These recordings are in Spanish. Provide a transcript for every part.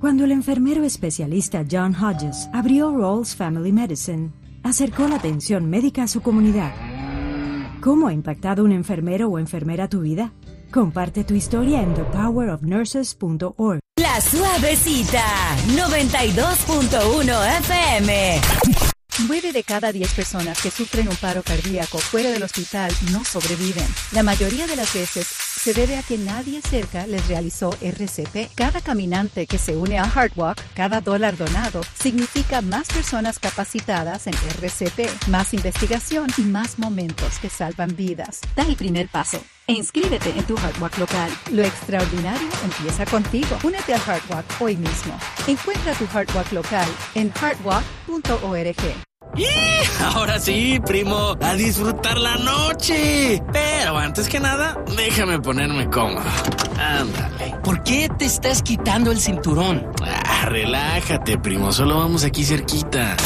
Cuando el enfermero especialista John Hodges abrió Rawls Family Medicine, acercó la atención médica a su comunidad. ¿Cómo ha impactado un enfermero o enfermera tu vida? Comparte tu historia en thepowerofnurses.org. La Suavecita, 92.1 FM. 9 de cada 10 personas que sufren un paro cardíaco fuera del hospital no sobreviven. La mayoría de las veces se debe a que nadie cerca les realizó RCP. Cada caminante que se une a HeartWalk, cada dólar donado, significa más personas capacitadas en RCP, más investigación y más momentos que salvan vidas. Da el primer paso e inscríbete en tu HeartWalk local. Lo extraordinario empieza contigo. Únete al HeartWalk hoy mismo. Encuentra tu HeartWalk local en heartwalk.org. Ahora sí, primo, a disfrutar la noche. Pero antes que nada, déjame ponerme cómodo. Ándale. ¿Por qué te estás quitando el cinturón? Relájate, primo, solo vamos aquí cerquita.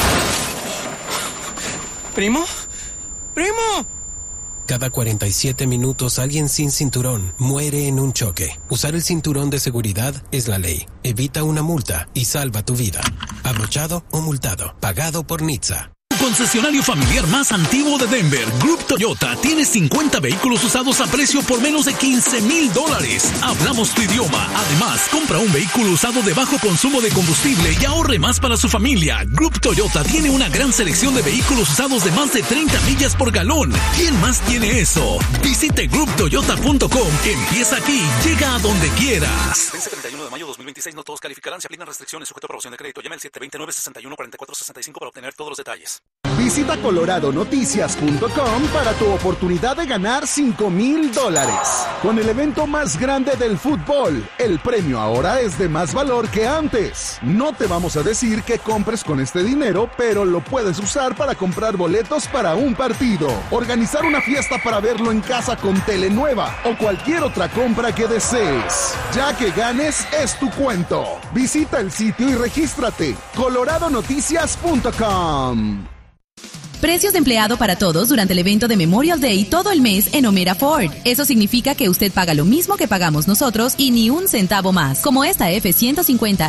¿Primo? ¡Primo! Cada 47 minutos alguien sin cinturón muere en un choque. Usar el cinturón de seguridad es la ley. Evita una multa y salva tu vida. Abrochado o multado. Pagado por NHTSA. Concesionario familiar más antiguo de Denver, Group Toyota, tiene 50 vehículos usados a precio por menos de $15,000. Hablamos tu idioma. Además, compra un vehículo usado de bajo consumo de combustible y ahorre más para su familia. Group Toyota tiene una gran selección de vehículos usados de más de 30 millas por galón. ¿Quién más tiene eso? Visite grouptoyota.com. Empieza aquí, llega a donde quieras. Vence 31 de mayo de 2026, no todos calificarán, se aplican restricciones, sujeto a aprobación de crédito. Llama al 729-6144-65 para obtener todos los detalles. Visita coloradonoticias.com para tu oportunidad de ganar $5,000. Con el evento más grande del fútbol, el premio ahora es de más valor que antes. No te vamos a decir que compres con este dinero, pero lo puedes usar para comprar boletos para un partido, organizar una fiesta para verlo en casa con tele nueva o cualquier otra compra que desees. Ya que ganes, es tu cuento. Visita el sitio y regístrate. coloradonoticias.com. Precios de empleado para todos durante el evento de Memorial Day todo el mes en Omera Ford. Eso significa que usted paga lo mismo que pagamos nosotros y ni un centavo más. Como esta F-150